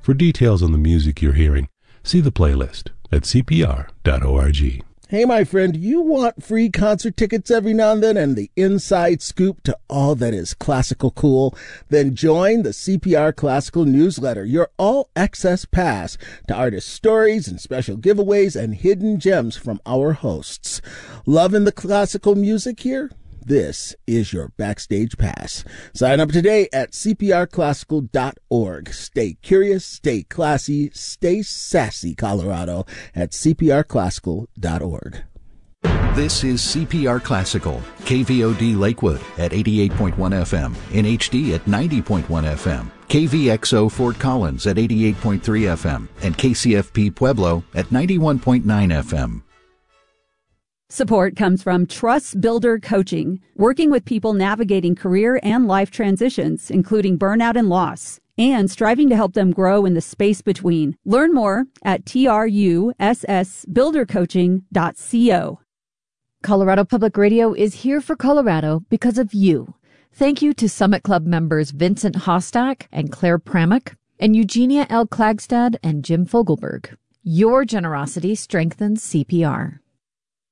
For details on the music you're hearing, see the playlist at cpr.org. Hey, my friend, you want free concert tickets every now and then and the inside scoop to all that is classical cool? Then join the CPR Classical newsletter, your all-access pass to artist stories and special giveaways and hidden gems from our hosts. Loving the classical music here? This is your backstage pass. Sign up today at cprclassical.org. Stay curious, stay classy, stay sassy, Colorado, at cprclassical.org. This is CPR Classical, KVOD Lakewood at 88.1 FM, in HD at 90.1 FM, KVXO Fort Collins at 88.3 FM, and KCFP Pueblo at 91.9 FM. Support comes from Trust Builder Coaching, working with people navigating career and life transitions, including burnout and loss, and striving to help them grow in the space between. Learn more at trussbuildercoaching.co. Colorado Public Radio is here for Colorado because of you. Thank you to Summit Club members Vincent Hostak and Claire Pramick, and Eugenia L. Klagstad and Jim Fogelberg. Your generosity strengthens CPR.